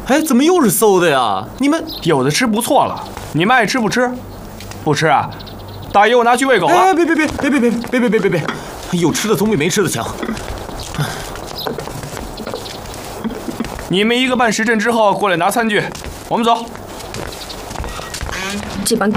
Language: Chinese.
哎，怎么又是馊的呀？你们有的吃不错了，你们爱吃不吃？不吃啊？大爷，我拿去喂狗了。 哎，别，有吃的总比没吃的强。 你们1个半时辰之后过来拿餐具，我们走。 这帮